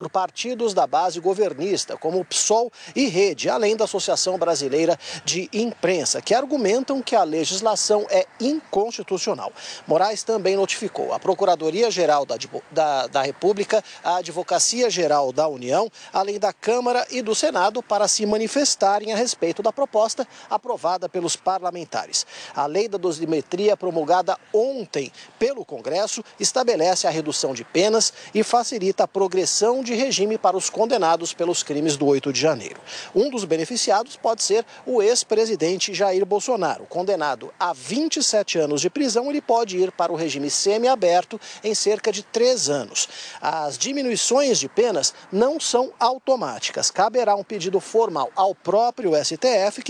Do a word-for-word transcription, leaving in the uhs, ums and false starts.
por partidos da base governista, como o P SOL e Rede, além da Associação Brasileira de Imprensa, que argumentam que a legislação é inconstitucional. Moraes também notificou a Procuradoria-Geral da, da, da República, a Advocacia-Geral da União, além da Câmara e do Senado, para se manifestarem a respeito da proposta aprovada pelos parlamentares. A lei da dosimetria, promulgada ontem pelo Congresso, estabelece a redução de penas e facilita a progressão de regime para os condenados pelos crimes do oito de janeiro. Um dos beneficiados pode ser o ex-presidente Jair Bolsonaro. Condenado a vinte e sete anos de prisão, ele pode ir para o regime semiaberto em cerca de três anos. As diminuições de penas não são automáticas. Caberá um pedido formal ao próprio S T F, que